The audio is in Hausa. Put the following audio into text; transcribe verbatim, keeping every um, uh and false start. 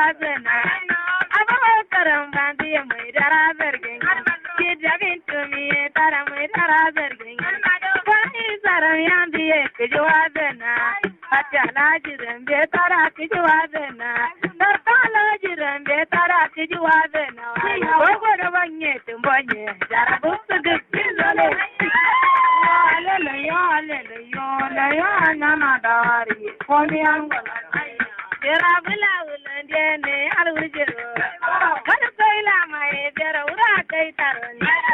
wazana. Aba karam bandi mai dara zargin. Ki jabin tumi tara mai dara zargin. Wani zaran yandi ki wazana. Atala jiran be tara ki wazana. Tarkala jiran be tara ki wazana. Gogo da banye tumbanye jarabu su gizole. Alele yo alele yo la yo nana dari. Komi angala. Jera bula ulande ne alwujiro. Kanu kaila mai jera ura kai taroni.